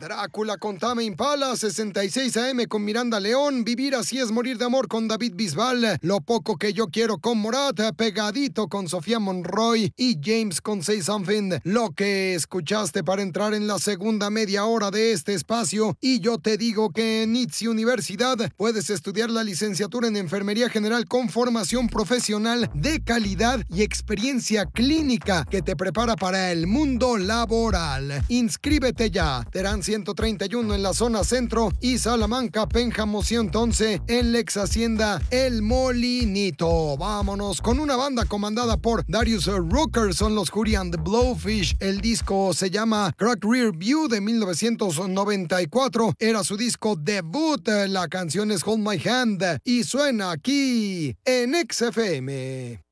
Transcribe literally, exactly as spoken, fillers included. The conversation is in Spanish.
Drácula con Tame Impala, sesenta y seis A M con Miranda León, Vivir así es morir de amor con David Bisbal, Lo poco que yo quiero con Morat, Pegadito con Sofía Monroy y James con Say Something. Lo que escuchaste para entrar en la segunda media hora de este espacio, y yo te digo que en I T S S I Universidad puedes estudiar la licenciatura en Enfermería General con formación profesional de calidad y experiencia clínica que te prepara para el mundo laboral. Inscríbete ya. Terán ciento treinta y uno en la zona centro y Salamanca, Pénjamo ciento once en Lex Hacienda El Molinito. Vámonos con una banda comandada por Darius Rucker, son los Hootie and the Blowfish. El disco se llama Crack Rear View de mil novecientos noventa y cuatro. Era su disco debut. La canción es Hold My Hand y suena aquí en X F M.